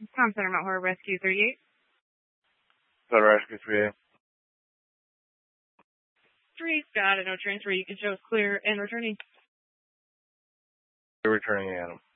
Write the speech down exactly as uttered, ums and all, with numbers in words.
Tom Center Mount Horror Rescue thirty-eight. Center Rescue three A. Three, got it. No transfer. You can show us clear and returning. You're returning, Adam.